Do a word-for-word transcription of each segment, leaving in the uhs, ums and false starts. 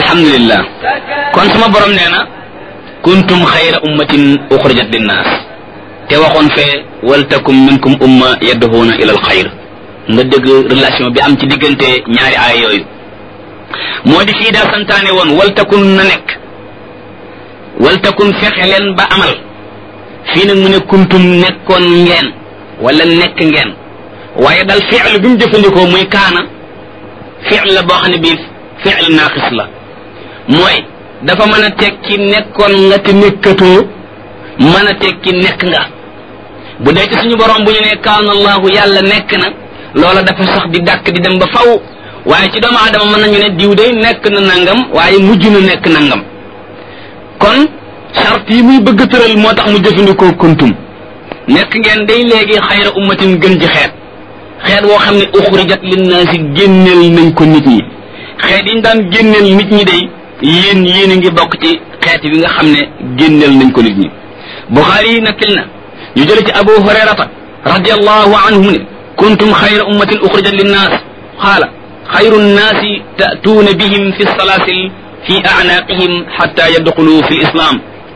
alhamdulillah kon sama borom nee na kuntum xayra ummatin uxrijat linnaas te waxoon fee waltakum minkum umma yadduhuuna ila al xayr nga dégg relation bi am ci diggante ñaari aay yooyu moo di fii daa santaane woon waltakun na nekk waltakun fexe leen ba amal fii nag mu ne kuntum nekkoon ngeen wala nekk ngeen waaye dal fi'l bi mu jëfandikoo muy kaana fi'l la boo xam ne bii fi'l naaqis la mooy dafa mën a tekki nekkoon nga te nekkatoo mën a tekki nekk nga bu dee ci suñu borom bu ñu ne kaana allahu yàlla nekk na loola dafa sax di dàkk di dem ba faw waaye ci doomu aadama mën nañu ne diw day nekk na nangam waaye mujj na nekk nangam kon charte yi muy bëgg tëral moo tax mu jëfandikoo kuntum nekk ngeen day léegi xayra ummatin gën ci xeet xeet woo xam ne uxrijat linnaasi génneel nañ ko nit ñi xeet yi ñu daan génneel nit ñi day yéen yéen a ngi bokk ci xeet bi nga xam ne génneel nañ ko nit ñi Buxaari yi nakkil na ñu jële ci Abu Hurayrata radiyallahu anhu mu ne kuntum xayra ummatin uxrijat linnaas qaala xayru nnaasi ta'tuuna bihim fi salaasil fi a'naaqihim xatta yadxulu fi lislaam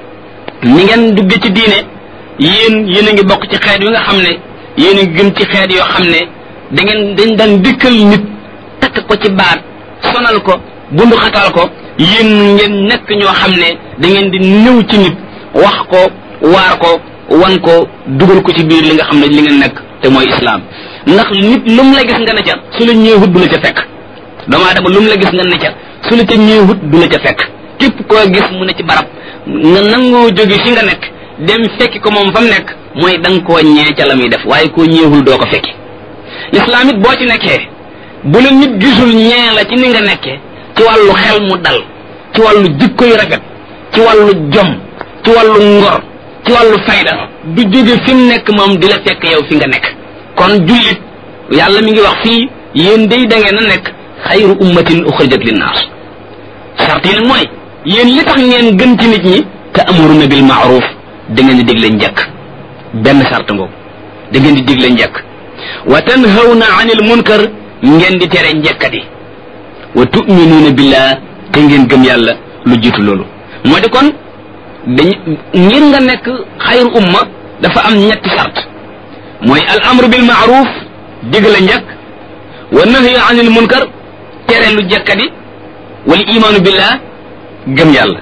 ni ngeen dugge ci diine yéen yéen a ngi bokk ci xeet yi nga xam ne yéen a ngi gën ci xeet yoo xam ne da ngeen dañ daan dikkal nit takk ko ci baat sonal ko bundu xatal ko yéen ngeen nekk ñoo xam ne da ngeen di ñëw ci nit wax ko waar ko wan ko dugal ko ci biir li nga xam ne li ngeen nekk te mooy islam ndax nit lu mu la gis nga ne ca su la ñëwut du la ca fekk doomu aadama lu mu la gis nga ne ca su la ca ñëwut du la ca fekk képp koo gis mu ne ci barab nga nangoo jóge fi nga nekk dem fekki ko moom fa mu nekk mooy da nga koo ñee ca la muy def waaye koo ñeewul doo ko fekki l'islam it boo ci nekkee bu la nit gisul ñee la ci ni nga nekkee ci wàllu xel mu dal ci wàllu jikko yu rafet ci wàllu jom ci wàllu ngor ci wàllu fayda du jóge fi mu nekk moom di la fekk yow fi nga nekk kon jullit yàlla mi ngi wax fii yéen day da ngeen a nekk xayru ummatin uxrijat linnaas sart yi nag mooy yéen li tax ngeen gën ci nit ñi te amuruna bil maaruf da ngeen di digle njëkk benn sart ngoogu da ngeen di digle njëkk wa tanhawna anil munkar ngeen di tere njëkkati wa tuminuuna billah te ngeen gëm yàlla lu jiitu loolu moo di kon dañ ngir nga nekk xayru umma dafa am ñetti sart mooy al amru bil maaruf digle njëkk wa nahyu anil munkar tere lu jëkkati wal imaanu billah gëm yàlla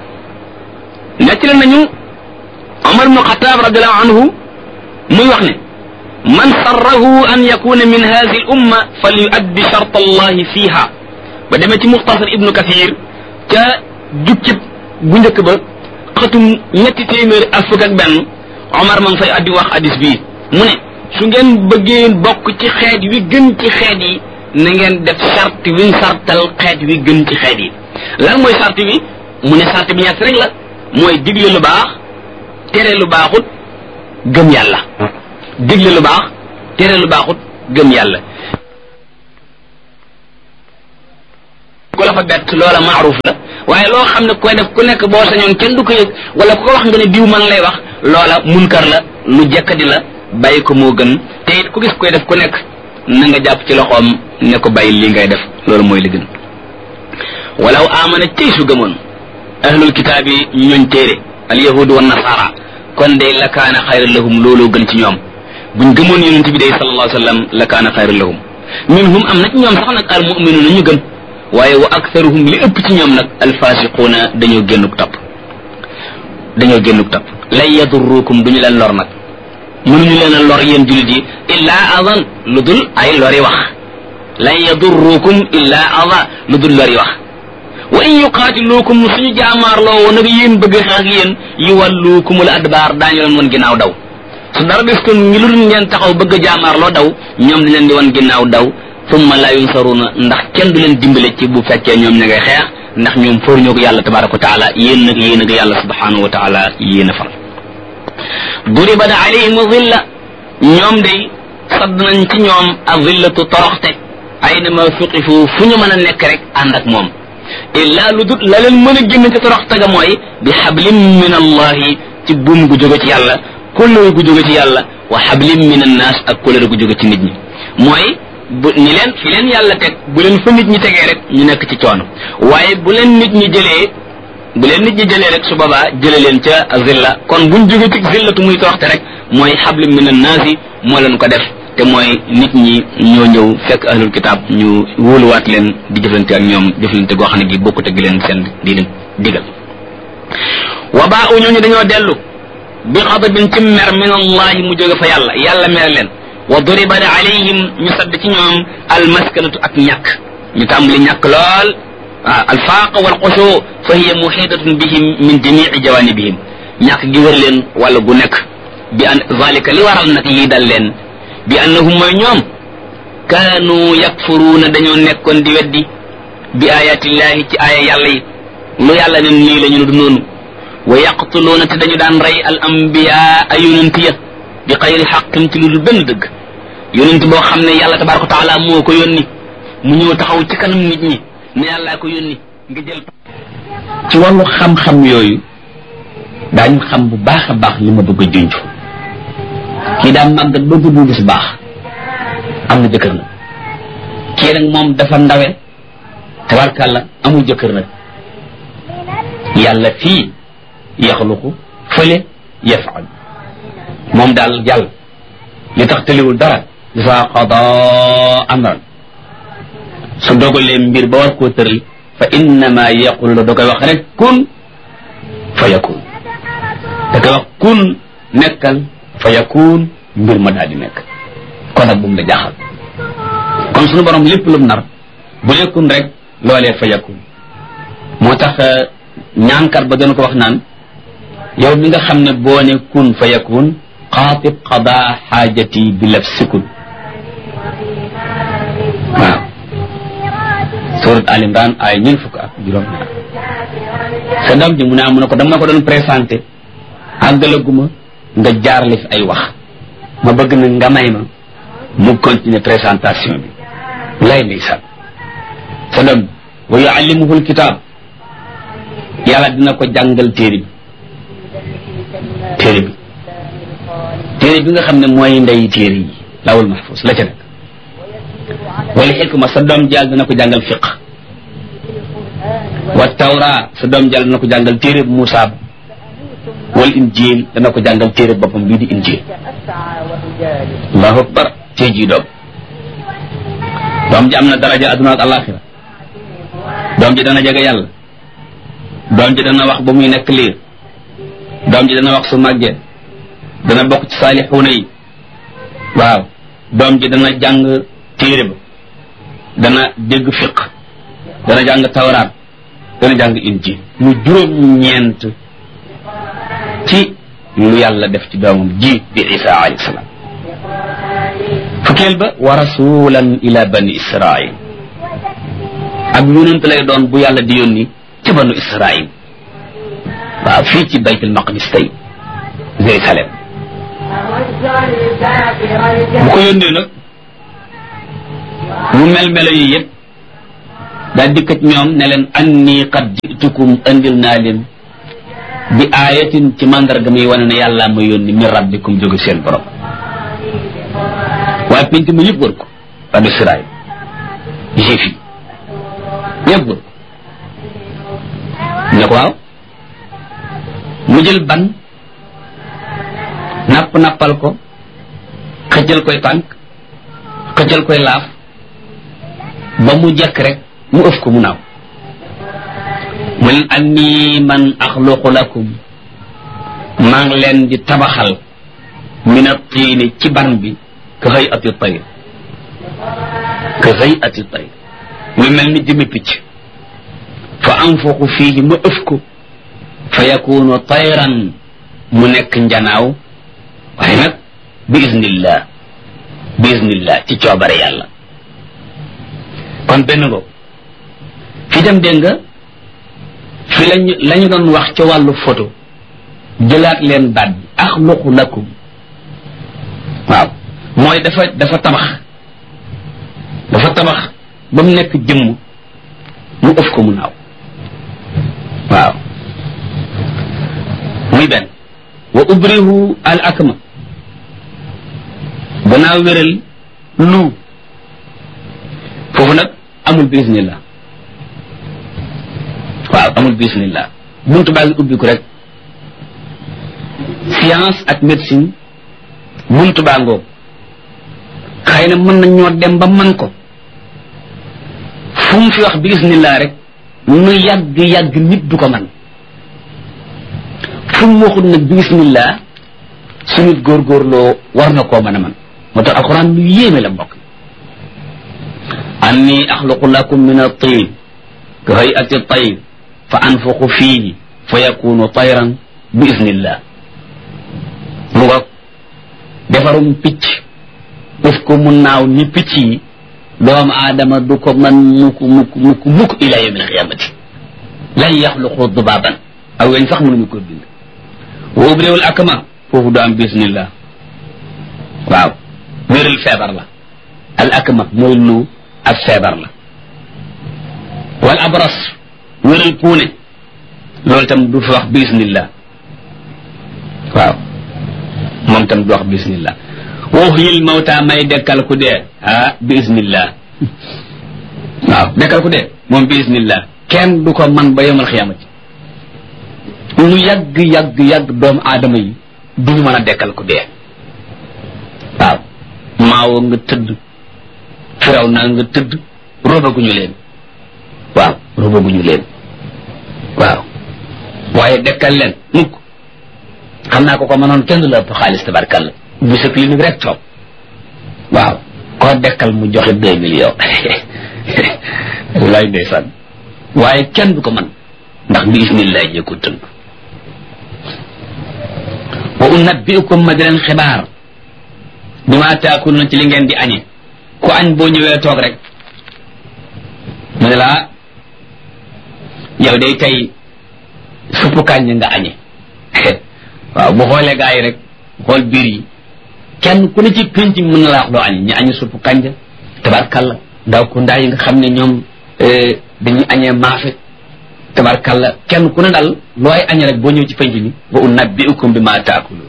nekk la nañu Umar ibn Xattaab radiyallahu anhu muy wax ne man sarrahu an yakuna min hadhihi al umma falyuaddi shart allahi fiha ba demee ci muxtasar ibnu kathir ca jukkib bu njëkk ba xatum ñetti téeméer ak fukk ak benn Omar ma ngi fay addi wax hadis bii mu ne su ngeen bëggee bokk ci xeet wi gën ci xeet yi na ngeen def sart wiñ sartal xeet wi gën ci xeet yi lan mooy sart wi mu ne sart bi ñett rek la mooy digle lu baax tere lu baaxut gëm yàlla digle lu baax tere lu baaxut gëm yàlla ku la fa bett loola maaruf la waaye loo xam ne koy def ku nekk boo sañoon kenn du ko yëg wala ku ko wax nga ne diw man lay wax loola munkar la lu jekkadi la bàyyi ko moo gën te it ku gis koy def ku nekk na nga jàpp ci loxoom ne ko bàyyi lii ngay def loolu mooy li gën walaw amana tey su gëmoon ahlul kitaab yi ñooñ téere al yahudu wa nasara kon day la kaana xayran lahum looloo gën ci ñoom buñ gëmoon yonent bi day sallallahu alayhi wa sallam la kaana xayran lahum minhum am na ci ñoom sax nag al mu'minuuna ñu gëm waaye wa aktharuhum li ëpp ci ñoom nag alfasiquuna dañoo génnuk topp dañoo génnuk topp lan yadurrukum duñu leen lor nag mënuñu leen a lor yéen jullit yi illaa adan lu dul ay lori wax lan yadurrukum illaa adan lu dul lori wax wa in yuqaatiluukum suñu jaamaarloo woon nag yéen bëgg xeex ak yéen yuwalluukumul adbaar daañu leen woon ginnaaw daw su dara des kon ngi lu dul ngeen taxaw bëgg a jaamaarloo daw ñoom dañ leen di woon ginnaaw daw summa la yunsaruna ndax kenn du leen dimbale ci bu fekkee ñoom ña ngay xeex ndax ñoom for ñoo ko yàlla tabaraka wa taala yéen nag yéen ak yàlla subhanahu wa taala yéen a far duribat alayhim zilla ñoom day sadd nañ ci ñoom a zillatu toroxte aynama suqifu fu ñu mën a nekk rek ànd ak moom illa lu dut la leen mën a génn ci toroxte ga mooy bi xablim min allahi ci buum gu jóge ci yàlla kóllëre gu jóge ci yàlla wa xablim min annaas ak kóllëre gu jóge ci nit ñi mooy bu ni leen fi leen yàlla teg bu leen fa nit ñi tegee rek ñu nekk ci coono waaye bu leen nit ñi jëlee bu leen nit ñi jëlee rek su boobaa jële leen ca zilla kon buñ jóge ci zillatu muy toroxte rek mooy xablu minan naasi moo leen ko def te mooy nit ñi ñoo ñëw fekk ahlul kitaab ñu wóoluwaat leen di jëflante ak ñoom jëflante goo xam ne gi bokkut ak leen seen di digal wa baa u ñooñu dañoo dellu bi xadabin ci mer min allahi mu jóge fa yàlla yàlla mer leen wa duriba alayhim ñu sadd ci ñoom almaskanatu ak ñàkk ñu tàmbali ñàkk lool waaw alfaaq wal xushu fa hiya muhitatun bihim min jamii jawanibihim ñàkk gi wër leen wala gu nekk bi an zalika li waral nag lii dal leen bi annahum mooy ñoom kaanu yakfuruuna dañoo nekkoon di weddi bi ayatillahi ci aaya yàlla yi lu yàlla ne nii la ñu du noonu wa yaqtuluuna te dañu daan rey al ambiyaa a yonent ya bi xayri xaqin ci lu dul benn dëgg yonent boo xam ne yàlla tabaraka wa taala moo ko yónni mu ñëw taxaw ci kanam nit ñi ne yàllaa ko yónni nga jël ci wàllu xam-xam yooyu daañu xam bu baax a baax li ma bëgg a junj kii daa màggat ba gudd gis baax am na jëkkër nag kii nag moom dafa ndawe tabarkàlla amul jëkkër nag yàlla fii yaxluqu fële yafaal moom daal jàll li tax tëliwul dara isa qada amran su dogalee mbir ba war koo tëral fa innama yaqulu la da koy wax rek kun fa yakun da koy wax kun nekkal fa yakun mbir ma daal di nekk kon nag bu mu la jaaxal kon suñu borom lépp lu mu nar bu nekkun rek loolee fa yakun moo tax ñaankat ba gën ko wax naan yow mi nga xam ne boo ne kun fa yakun xaatib qada xaajati bi laf sikun waaw surat al imran ay ñeent fukk ak juróom ñaar sa doom ji mu ne mu ne ko dama ko doon présenté àggalaguma nga jaarale fi ay wax ma bëgg na nga may ma mu continuer présentation bi lay ndeysaan sa doom wa yuallimuhu alkitab yàlla dina ko jàngal téere bi téere bi téere bi nga xam ne mooy ndey téere yi lawul mahfuz la ca nekk wala xikma sa doom jàll dina ko jàngal fiq wa tawra sa doom jàll dina ko jàngal téere bu Muusaa wal injil dana ko jàngal téere boppam bii di injil allahu akbar tey jii doom doom ji am na daraja aduna ak alaxira doom ji dana jege yàlla doom ji dana wax ba muy nekk liir doom ji dana wax su màggee dana bokk ci saalixuuna yi waaw doom ji dana jàng téere ba dana dégg fiq dana jàng tawraat dana jàng injil mu juróom ñeent ci lu yàlla def ci doomam ji di isa alayhi salaam fukkeel ba wa rasulan ila bani israil ak yonent lay doon bu yàlla di yónni ci banu israil waaw fii ci baytul maqdis tey Jérusalem bu ko yónnee nag mu mel melo yi yëpp daal dikkat ñoom ne leen anni qad jitukum andil naa leen bi ayatin ci mandarga muy wane ne yàlla ma yónni min rabbikum jóge seen borom waaye penc ma yëpp wër ko banu Israil juif yi yëpp wër ko ne ko waaw mu jël ban napp nappal ko xëccal koy tànk xëccal koy laaf ba mu jekk rek mu ëf ko mu naaw mu leen anni man axluqu lakum maa ngi leen di tabaxal min at-tiini ci ban bi ka hay'ati at-tayr ka hay'ati at-tayr muy mel ni jëmi picc fa anfuqu fiihi ma ëf ko fa yakunu tayran mu nekk njanaaw waaye nag bi iznillah bi iznillah ci coobare yàlla kon benn boobu fi dem dégg nga fi lañu la ñu doon wax ca wàllu photo jëlaat leen baat bi axluqu lakum waaw mooy dafa dafa tabax dafa tabax ba mu nekk jëmm mu ëf ko mu naaw waaw muy benn wa ubrihu al akma danaa wéral lu amul bismillah waaw amul bismillah buntu baa ngi ubbi ko rek science ak médecine buntu baa ngoo xëy na mën nañ ñoo dem ba man ko fu mu fi wax bismillah rek nu yàgg yàgg nit du ko man fu mu waxul nag bismillah su nit góorgóorloo war na koo mën a man moo tax alquran lu yéeme la mbokk anni axluqu lakum min at-tin ka hay'ati at-tayr fa anfuqu fihi fa yakunu tayran bi iznillah mu nga defarum picc def ko mu naaw ni picc yi doomu aadama du ko man mukk mukk mukk mukk ila yawm al-qiyamati lan yaxluqu dubaban aw weñ sax mënuñu ko bind wa ubriwul akma foofu du am bismillah waaw wéral feebar la al akma mooy lu ab feebar la wal abras wéral puune loolu tam du fi wax bismillah waaw moom tam du wax bismillah waxyil mawta may dekkal ku dee ah bismillah waaw dekkal ku dee moom bismillah kenn du ko man ba yawmal xiyaamati lu yàgg yàgg yàgg doomu aadama yi duñu mën a dekkal ku dee waaw maawo nga tëdd firaw naa nga tëdd robaguñu leen waaw robaguñu leen waaw waaye dekkal leen mukk xam naa ko ko mënoon kenn du la ëpp xaalis tabarkalla bu sa clinique rek toog waaw koo dekkal mu joxe deux millions walaay ndeysaan waaye kenn du ko mën ndax bi isnillah jee ko tënk wa unabbiukum ma di leen xibaar bi ma taakuluna ci li ngeen di añe ku añ boo ñëwee toog rek mu ne la yow day tey suppu kànja nga añe waaw bu xoolee gaa yi rek xool biir yi kenn ku ne ci pénc mi mën na la wax doo añe ñu añe suppu kànja tabarkalla ndaw ku ndaa yi nga xam ne ñoom dañuy añee maafe tabarkalla kenn ku ne daal looy añe rek boo ñëw ci pénc mi wa unabbiukum bi ma taakulun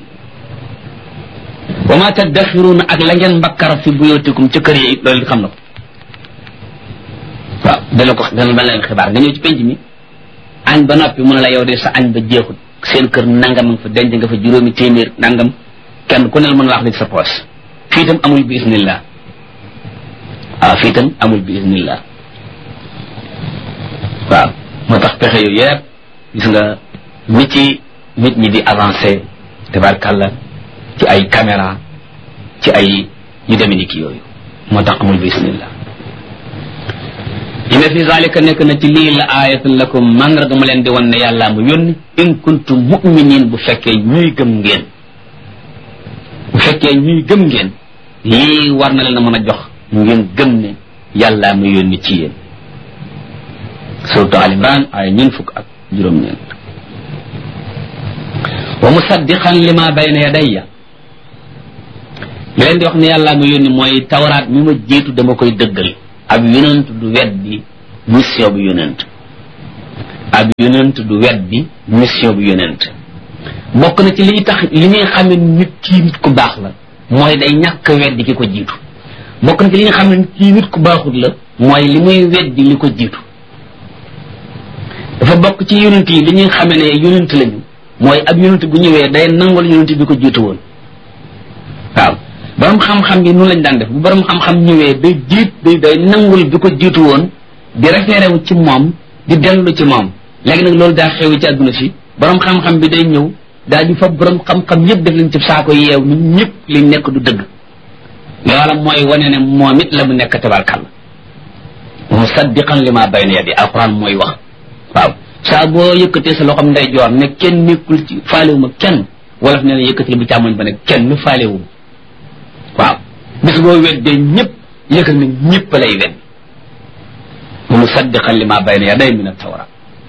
wa ma taddaxiruna ak la ngeen mbakkar fi buyutikum ci kër yi loolu xam na ko waaw dana ko dana ba leen xibaar nga ñëw ci penc mi añ ba noppi mu ne la yow de sa añ ba jeexut seen kër nangam nga fa denc nga fa juróomi téeméer nangam kenn ku ne la mën la wax li sa poos fii itam amul bi isnillah waaw fii itam amul bi isnillah waaw moo tax pexe yooyu yëpp gis nga nit ci nit ñi di avancé tabarkàlla ci ay caméra ci ay yu demee ni ki yooyu moo tax amul bismillah inna fi zalika nekk na ci lii la ayatan lakum mandarga ma leen di wan ne yàllaa mu yónni in kuntum mu'minin bu fekkee ñuy gëm ngeen bu fekkee ñuy gëm ngeen lii war na leen a mën a jox ngeen gëm ne yàllaa mu yónni ci yéen surtout Al Imran ay ñeen fukk ak juróom-ñeent wa musaddiqan lima bayna yadayya li leen di wax ne yàllaa ma yónni mooy tawraat mi ma jiitu dama koy dëggal ab yonent du weddi mission bu yonent ab yonent du weddi mission bu yonent bokk na ci li tax li ñuy xam ne nit kii nit ku baax la mooy day ñàkk weddi ki ko jiitu bokk na ci li nga xam ne kii nit ku baaxut la mooy li muy weddi li ko jiitu dafa bokk ci yonent yi li ñuy xamee ne yonent lañu mooy ab yonent bu ñëwee day nangul yonent bi ko jiitu woon waaw borom xam-xam bi noonu lañ daan def bu borom xam-xam ñëwee day jiit day day nangul bi ko jiitu woon di référé wu ci moom di dellu ci moom léegi nag loolu daa xew ci àdduna si borom xam-xam bi day ñëw daal di fa borom xam-xam yëpp def leen ci saako yeew ni ñëpp li nekk du dëgg loola mooy wane ne moom it la mu nekk tabarkàlla musaddiqan lima bayna yadi alquran mooy wax waaw saa boo yëkkatee sa loxoom nday joor ne kenn nekkul ci faalewuma kenn wolof ne ne yëkkatee bu càmmoñ ba ne kenn faalewu waaw bis boo weddee ñëpp yëkkal ne ñëpp lay wedd musaddiqan lima bayna yaday min at-tawra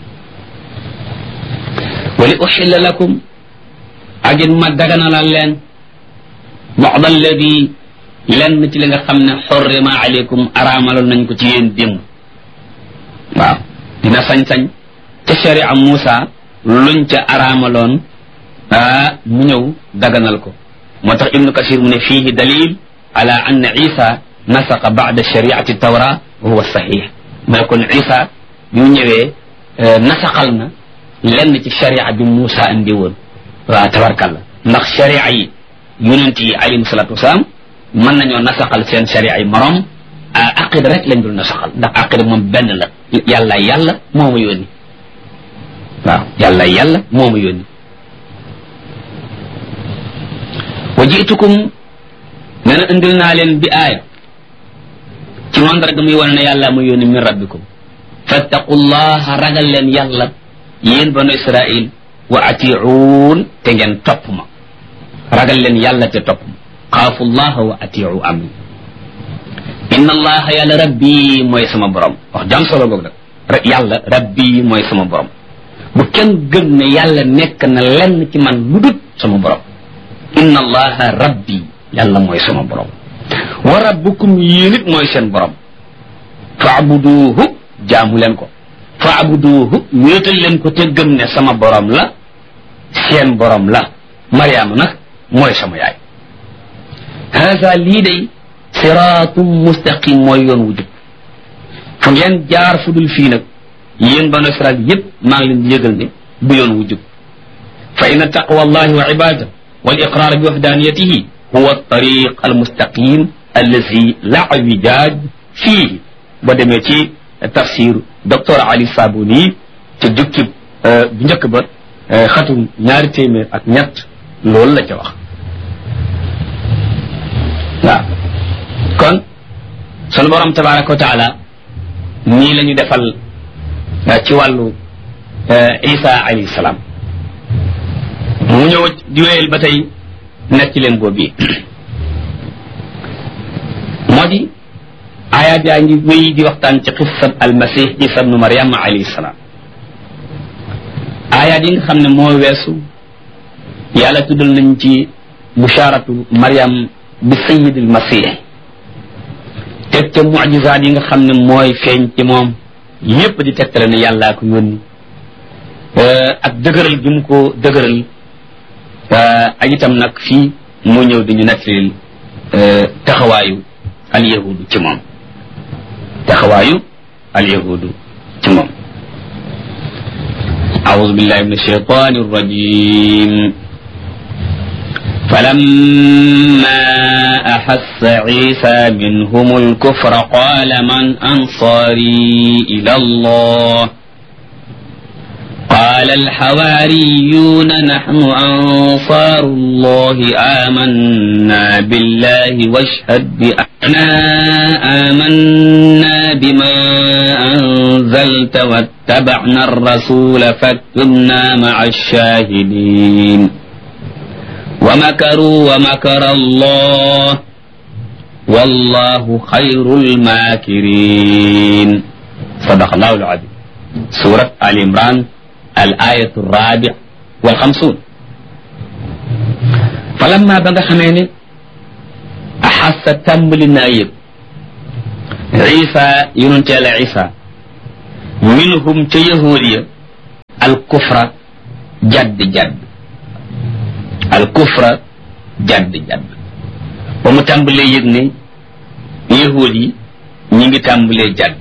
wa li uxilla lakum agin ma daganalal leen ba'd alladi lenn ci li nga xam ne xurrima alaykum araamaloon nañ ko ci yéen démb waaw dina sañ-sañ ca sharia Muusa luñ ca araamaloon ah mu ñëw daganal ko moo tax ibnu kasir mu ne fiihi dalil ala anna isa nasaqa ba'da shari'ati tawra wa huwa sahih mais kon Isa bi mu ñëwee nasaxal na lenn ci sharia bi Muusa indi woon waaw tabarkalla ndax sharia yi yonent yi alayhi salaatu wasalaam mën nañoo nasaxal seen sharia yi morom aqida rek lañ dul nasaxal ndax aqida moom benn la yàlla yàlla moo ma yónni waaw yàlla yàlla moo ma yónni wa jiitukum nee na indil naa leen bi aaya ci mandarga muy wane ne yàlla ma yónni min rabbikum fattaqullaha ragal leen yàlla yéen banu israil wa atiuun te ngeen topp ma ragal leen yàlla te topp ma xaafu llaha wa atiu amri inna allaha yàlla rabbi mooy sama borom wax jam solo goog nag yàlla rabbi mooy sama borom bu kenn gëm ne yàlla nekk na lenn ci man lu dut sama borom inna allaha rabbi yàlla mooy sama borom wa rabbukum yéen it mooy seen borom faabuduuhu jaamu leen ko faabuduuhu wéetal leen ko te gëm ne sama borom la seen borom la Mariama nag mooy sama yaay haasa lii day siraatum mustaqim mooy yoon wu jub fu ngeen jaar fu dul fii nag yéen banu Israel yépp maa ngi leen di yëgal ne du yoon wu jub fa inna taqwa allahi wa ibada wal iqrar bi wahdaniyatihi huwa at-tariq al-mustaqim allazi la wijaj fihi ba demee ci tafsir docteur Ali Sabuni ci jukki bu njëkk ba xatum ñaari téeméer ak ñett loolu la ca wax waaw kon sunu borom tabaraka wa taala nii la ñu defal ci wàllu Isa alayhi salaam mu ñëw di wéyal ba tey nekk ci leen boobu bi moo di ayaat yaa ngi wéy di waxtaan ci xissab almasih Isa ibnu Maryam alayhi salaam ayaat yi nga xam ne moo weesu yàlla tuddal nañ ci busharatu Maryam bi sayyidil masih teg ca mujizaat yi nga xam ne mooy feeñ ci moom yépp di tegtale ne yàllaa ko yónni ak dëgëral gi mu ko dëgëral ak itam nag fii mu ñëw di ñu nettalil taxawaayu al yahudu ci moom taxawaayu al yahudu ci moom أعوذ بالله من الشيطان الرجيم فلما أحس عيسى منهم الكفر قال من أنصاري إلى الله قال الحواريون نحن أنصار الله آمنا بالله واشهد بأننا آمنا بما أنزلت واتبعنا الرسول فاكتبنا مع الشاهدين ومكروا ومكر الله والله خير الماكرين صدق الله العظيم سورة آل عمران الآية الرابع والخمسون فلما بغى خميني أحس تمل النايب عيسى ينتهي عيسى منهم تيهودية الكفر جد جد الكفر جد جد ومتنبلي يبني يهودي نيجي تنبلي جد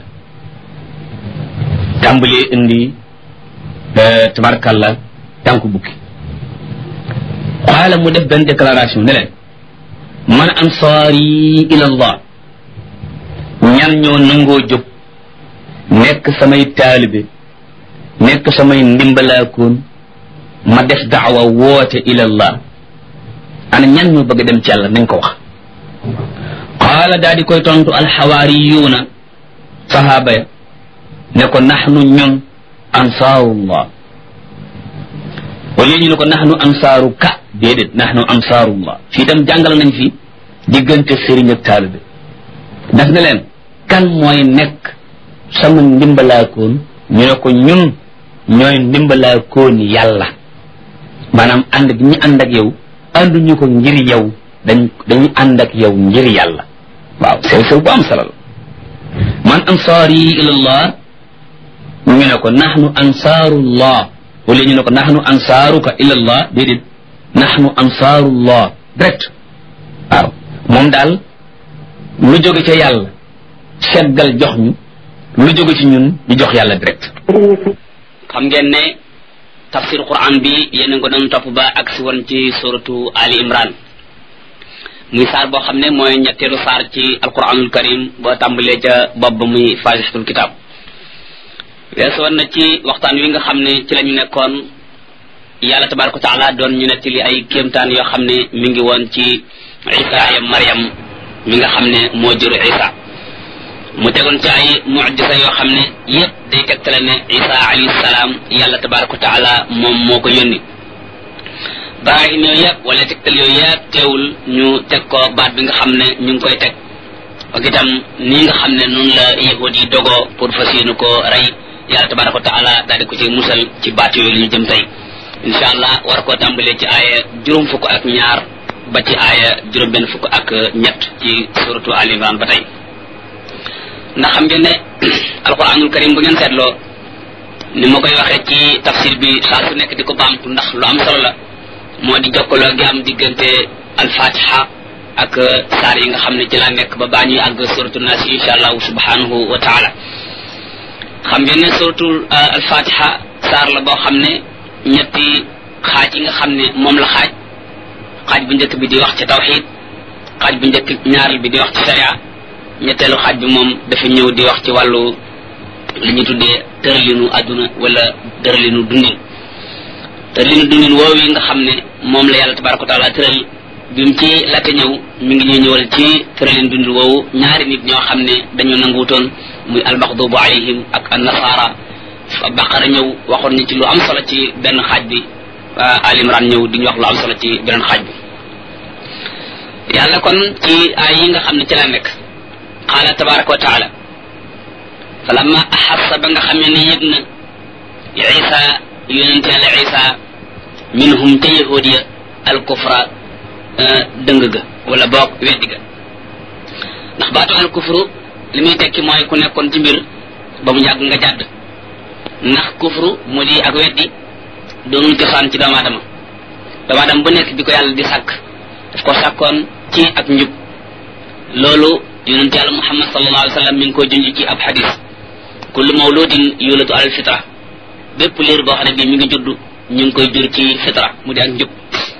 تنبلي اندي tabarakallah tànku bukki qaala mu def benn déclaration ne leen man ansaari ila allah ñan ñoo nangoo jóg nekk samay taalibe nekk samay ndimbalaakoon ma def daawa woote ila allah ana ñan ñoo bëgg dem ci yàlla nañ ko wax qaala daa di koy tontu alxawaariyuuna sahaaba ya ne ko naxnu ñun ansaarullah wala ñu ne ko nahnu ansaaru ka déedéet nahnu ansaarullah fii tam jàngal nañ fi diggante sëriñ ak taalibe daf ne leen kan mooy nekk sama ndimbalaakoon ñu ne ko ñun ñooy ndimbalaakoon yàlla maanaam ànd gi ñu ànd ak yow ànduñu ko ngir yow dañ dañu ànd ak yow ngir yàlla waaw sew sew bu am solo la man ansaari ilallah ñu ne ko nahnu ansaarullah wala ñu ne ko nahnu ansaaruka ilallah déedéet nahnu ansaarullah direct waaw moom daal lu jóge ca yàlla seggal jox ñu lu jóge ci ñun ñu jox yàlla direct. xam ngeen ne tafsir Quran bi yéen a ko doon topp ba ak si woon ci suratu Ali Imran muy saar boo xam ne mooy ñetteelu saar ci alquranul karim boo tàmbalee ca bopp ba muy faatihatul kitab wees woon na ci waxtaan wi nga xam ne ci la ñu nekkoon yàlla tabaraka wa taala doon ñu nettali ay kéemtaan yoo xam ne mi ngi woon ci Isa ya Maryam mi nga xam ne moo jur Isa mu tegoon ci ay mu'jiza yoo xam ne yépp day tegtale ne Isa alayhi salaam yàlla tabaraka wa taala moom moo ko yónni barahin yooyu yëpp wala tegtal yooyu yëpp teewul ñu teg ko baat bi nga xam ne ñu ngi koy teg ak itam nii nga xam ne noonu la yahud yi dogoo pour fas yéene ko rey yàlla tabaraka wa taala daal di ko ci musal ci baat yooyu li ñu jëm tey insha allah war koo tàmbalee ci aaya juróom fukk ak ñaar ba ci aaya juróom benn fukk ak ñett ci suratu Ali Imran ba tey ndax xam ngeen ne alquranul karim bu ngeen seetloo ni ma koy waxee ci tafsir bi saa su nekk di ko baamtu ndax lu am solo la moo di jokkaloo gi am diggante alfatiha ak saar yi nga xam ne ci laa nekk ba baa ñuy àgg suratu naas insha allahu subhanahu wa taala xam ngeen ne suratu alfatiha saar la boo xam ne ñetti xaaj yi nga xam ne moom la xaaj xaaj bu njëkk bi di wax ci tawxid xaaj bu njëkk ñaareel bi di wax ci sharia ñetteelu xaaj bi moom dafa ñëw di wax ci wàllu li ñu tuddee tëralinu àdduna wala tëralinu dundin tëralinu dundin woowu yi nga xam ne moom la yàlla tabaraka wa taala tëral bi mu ci laata ñëw mi ngi ñuy ñëwal ci tëralinu dundin woowu ñaari nit ñoo xam ne dañoo nanguwutoon muy almaxdubu alayhim ak annasara baqara ñëw waxoon ñu ci lu am solo ci benn xaaj bi al imran ñëw di ñu wax lu am solo ci beneen xaaj bi yàlla kon ci ay yi nga xam ne ci la nekk qaala tabaraka wa taala falamma axassa ba nga xamee ne yëg na isa yonente yàlla isa minhum ca yahudiya al kufra dëng ga wala boog weddi ga ndax baatu al kufru li muy tekki mooy ku nekkoon ci mbir ba mu yàgg nga jàdd ndax kufru mu di ak weddi doonul cosaan ci doomu aadama doomu aadama bu nekk bi ko yàlla di sàkk daf ko sàkkoon ci ak njub loolu yonente yàlla muhammad sallallahu alayhi wa sallam mi ngi koy junj ci ab xadis kullu mawludin yulatu alal fitra bépp liir boo xam ne bii mi ngi judd ñu ngi koy jur ci fitra mu di ak njub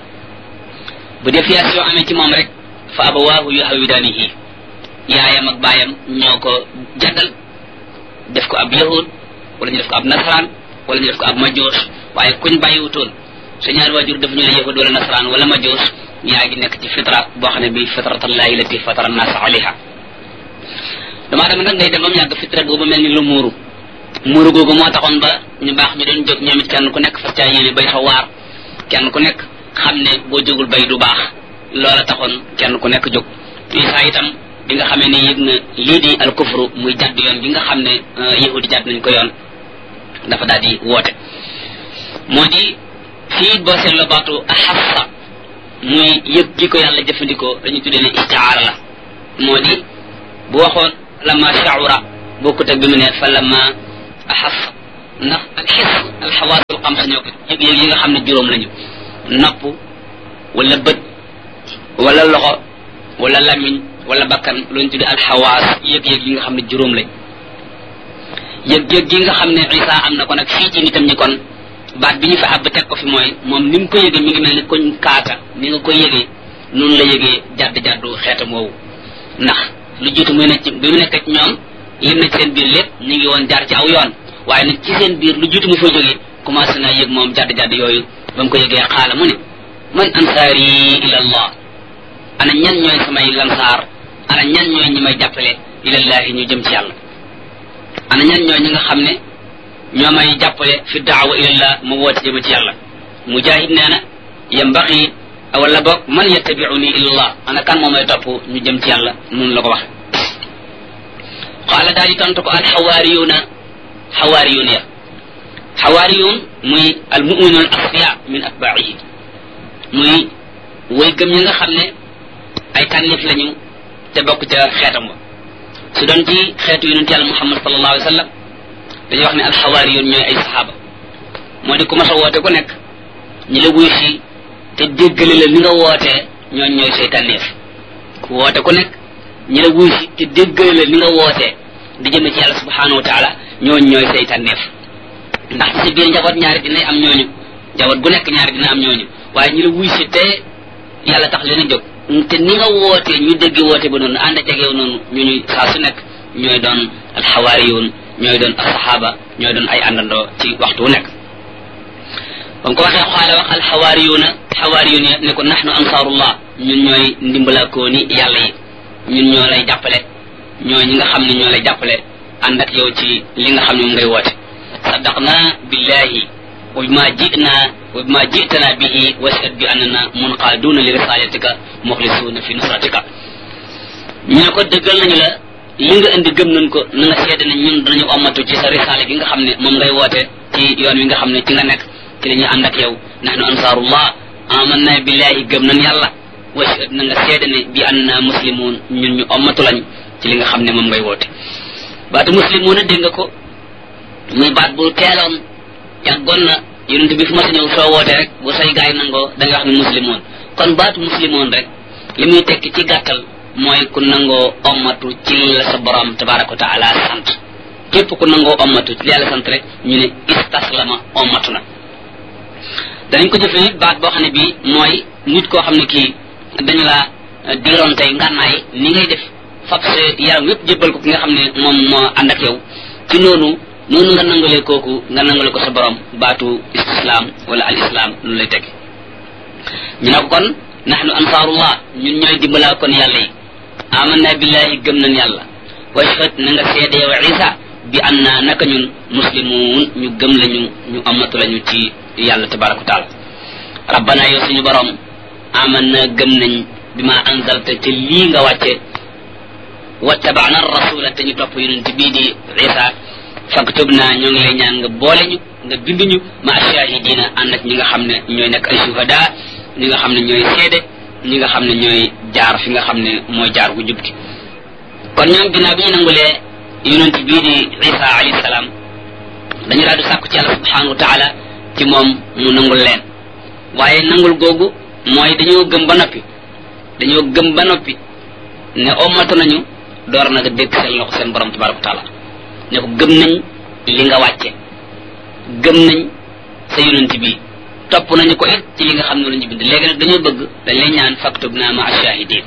bu défiation amee ci moom rek fa abawaahu yuhawidaanihi yaayam ak baayam ñoo ko jaddal def ko ab yahud wala ñu def ko ab nasaraan wala ñu def ko ab majoos waaye kuñ bàyyiwutoon sa ñaari waajur daf ñu ne yahud wala nasaraan wala majoos yaa ngi nekk ci fitra boo xam ne bii fitratallahi lati fatara nnaasa alayha damaa dama nag ngay dem ba mu yàgg fitra boobu mel ni lu muuru muuru googu moo taxoon ba ñu baax ñu doon jóg ñoom it kenn ku nekk fas caa yéene bay fa waar kenn ku nekk xam ne boo jógul bay du baax loola taxoon kenn ku nekk jóg Isa itam bi nga xamee ne yëg na lii di al kufru muy jàdd yoon bi nga xam ne yahudi jàdd nañ ko yoon dafa daal di woote moo di fii boo seetloo baatu axassa muy yëg gi ko yàlla jëfandikoo dañu tuddee ne istiaara la moo di bu waxoon lama shaura bokkut ak bi mu ne fa lama axassa ndax al xis alxawaasul xamsa ñoo ko yëg-yëg yi nga xam ne juróom lañu nopp wala bët wala loxo wala lamiñ wala bakkan lu ñu tuddee alxawaas yëg-yëg yi nga xam ne juróom lañ yëg-yëg gi nga xam ne Isa am na ko nag fii ci nitam ñi kon baat bi ñu fa àbb teg ko fi mooy moom ni mu ko yëgee mi ngi mel ni koñ kaaka ni nga ko yëgee noonu la yëgee jàdd jàddu xeetam woowu ndax lu jiitu muy ne ci bi mu nekk ci ñoom lim na ci seen biir lépp ñu ngi woon jaar ci aw yoon waaye nag ci seen biir lu jiitu mu fa jógee commencé naa yëg moom jàdd jàdd yooyu ba mu ko yëgee xaala mu ne man ansaari ila allah ana ñan ñooy samay lansaar ana ñan ñooy ñi may jàppale ilallahi ñu jëm ci yàlla ana ñan ñooy ñi nga xam ne ñoo may jàppale fi daawa ilallah mu woote jëm ci yàlla mujahid nee na yambaxi wala boog man yattabiuni ilallah ana kan moo may topp ñu jëm ci yàlla noonu la ko wax qaala daal di tontu ko al xawaariyuuna xawaariyuun ya xawaariyuun muy al muminuun al asfiya min atbaihi muy way gëm ñi nga xam ne ay tànnif lañu te bokk ca xeetam ba su doon ci xeetu yonent yàlla muhammad sallallahu alayhi wa sallam dañuy wax ne alxawaariyoon ñooy ay saxaaba moo di ku mas a woote ku nekk ñi la wuy si te déggale la ni nga wootee ñooñ ñooy say tànneef ku woote ku nekk ñi la wuy si te déggale la ni nga wootee di jëme ci yàlla subhanahu wa taala ñooñu ñooy say tànneef ndax ci sa biir njaboot ñaari dina am ñooñu njaboot gu nekk ñaari dina am ñooñu waaye ñu la wuy si te yàlla tax leen a jóg te ni nga wootee ñu dégg woote ba noonu ànd ak yow noonu ñu ñu saa su nekk ñooy doon alxawaariyuun ñooy doon asahaba ñooy doon ay àndandoo ci waxtu wu nekk bam ko waxee xaale wax alxawaariyuuna xawaariyuun ne ko nahnu ansaarullah ñun ñooy ndimbalaakooni yàlla yi ñun ñoo lay jàppale ñooy ñi nga xam ne ñoo lay jàppale ànd ak yow ci li nga xam ne moom ngay woote saddaqna billahi wa bima ji'na wa bima ji'tana bihi washhad bi annana munqaduna li risalatika mukhlisuna fi nusratika ñu ne ko dëggal nañu la li nga indi gëm nañ ko na nga seede ne ñun danañu ommatu ci sa risale gi nga xam ne moom ngay woote ci yoon wi nga xam ne ci nga nekk ci la ñuy ànd ak yow nahnu ansaarullah amanna billahi gëm nañ yàlla washhad na nga seede ne bi annana muslimun ñun ñu ommatu lañ ci li nga xam ne moom ngay woote baatu muslimun a dégg nga ko muy baat bu teeloon yàggoon na yonent bi fu ma si ñëw soo wootee rek bu say gaay nangoo da nga wax ne muslimoon kon baatu muslimoon rek li muy tekki ci gàttal mooy ku nangoo ommatu ci li la sa borom tabaraka wa taala sant képp ku nangoo ommatu ci li yàlla sant rek ñu ne istaslama ommatu na danañ ko jëfee nit baat boo xam ne bii mooy nit koo xam ne kii dañu la diroon tey ngànnaay ni ngay def fab sa yaram yépp jébbal ko ki nga xam ne moom moo ànd ak yow ci noonu noonu nga nangalee kooku nga nangale ko sa borom baatu islam wala al islam lu lay teg ñu ne ko kon nahnu ansaarullah ñun ñooy dimbalaa kon yàlla yi amanna billahi gëm nañ yàlla washhad na nga seede yow isa bi anna naka ñun muslimun ñu gëm lañu ñu amatu lañu ci yàlla tabaraka wa taala rabbana yow suñu borom amanna gëm nañ bi ma anzalta ci lii nga wàcce wattaba'na rasula te ñu topp yonent bii di isa faktubna ñoo ngi lay ñaan nga boole ñu nga binduñu ma shahidina ànd ak ñi nga xam ne ñooy nekk ay shuhada ñi nga xam ne ñooy seede ñi nga xam ne ñooy jaar fi nga xam ne mooy jaar gu jub gi kon ñoom ginnaaw bi ñu nangulee yonent bii di isa alayhi salaam dañu daal di sàkku ci yàlla subhanahu wa taala ci moom mu nangul leen waaye nangul googu mooy dañoo gëm ba noppi dañoo gëm ba noppi ne ommatu nañu door nag dégg seen loxo seen borom tabaraka wa taala ne ko gëm nañ li nga wàcce gëm nañ sa yonent bi topp nañu ko it ci li nga xam ne lañu bind léegi nag dañoo bëgg dañ lay ñaan faktubna ma ashahidin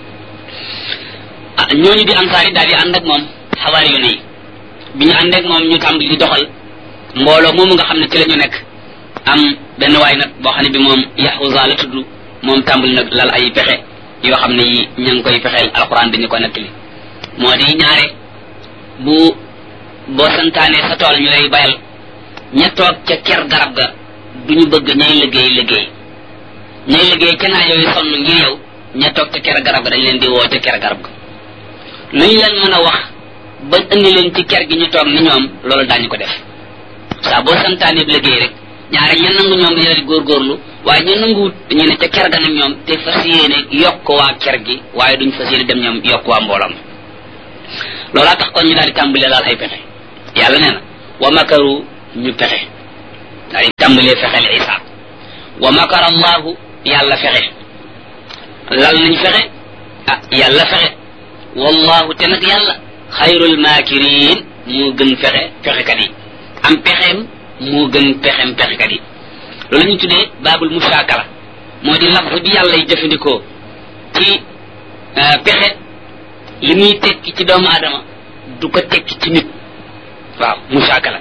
ah ñooñu di ansaar yi daal di ànd ak moom xawaari yu ne yi bi ñu ànd ak moom ñu tàmbali di doxal mbooloo moomu nga xam ne ci la ñu nekk am benn waay nag boo xam ne bi moom Yahuza la tudd moom tàmbali nag lal ay pexe yoo xam ne yi ña ngi koy pexeel alquran dañu ko nettali moo di ñaare bu boo santaanee sa tool ñu lay bayal ña toog ca ker garab ga duñu bëgg ñay liggéey liggéey ñay liggéey ca naa yooyu sonn ngir yow ña toog ca ker garab ga dañ leen di woo ca ker garab ga lu ñu leen mën a wax ba indi leen ci ker gi ñu toog ni ñoom loolu daañu ko def saa boo santaanee liggéey rek ñaare ña nangu ñoom dañu di góorgóorlu waaye ñu nanguwut dañu ne ca ker ga nag ñoom te fas yéene yokk waa ker gi waaye duñ fas yéene dem ñoom yokk waa mbooloom loolaa tax kon ñu daal di tàmbalee laal ay pexe yàlla nee na wa makaru ñu pexe daal di tàmbalee fexeel isa wa makara allahu yàlla fexe lal nañ fexe ah yàlla fexe wallahu te nag yàlla xayrul maakirin moo gën fexe fexekat yi am pexeem moo gën pexeem pexekat yi loolu ñu tuddee baabul mushakala moo di lafz bi yàlla yi jëfandikoo ci pexe li muy tekki ci doomu aadama du ko tekki ci nit waaw mushakala